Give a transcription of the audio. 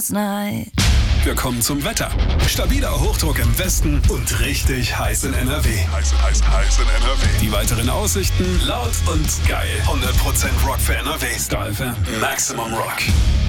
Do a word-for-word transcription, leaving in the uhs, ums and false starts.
night. Wir kommen zum Wetter. Stabiler Hochdruck im Westen und richtig heiß in N R W. Heiß, heiß, heiß in N R W. Die weiteren Aussichten laut und geil. hundert Prozent Rock für N R W. Star F M. Maximum Rock.